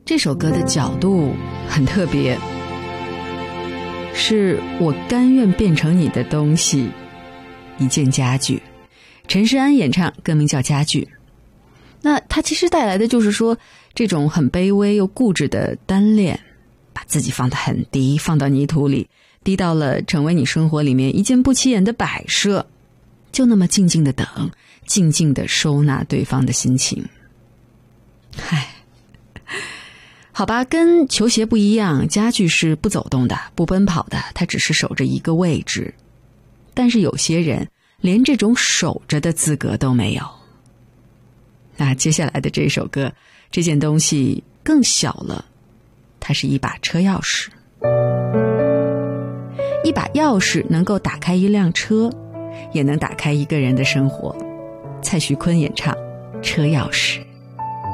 这首歌的角度很特别，是我甘愿变成你的东西，一件家具。陈势安演唱，歌名叫《家具》。那他其实带来的就是说，这种很卑微又固执的单恋，把自己放得很低，放到泥土里，低到了成为你生活里面一件不起眼的摆设，就那么静静的等，静静的收纳对方的心情。唉，好吧，跟球鞋不一样，家具是不走动的，不奔跑的，它只是守着一个位置。但是有些人连这种守着的资格都没有。那接下来的这首歌，这件东西更小了，它是一把车钥匙。一把钥匙能够打开一辆车，也能打开一个人的生活。蔡徐坤演唱《车钥匙》。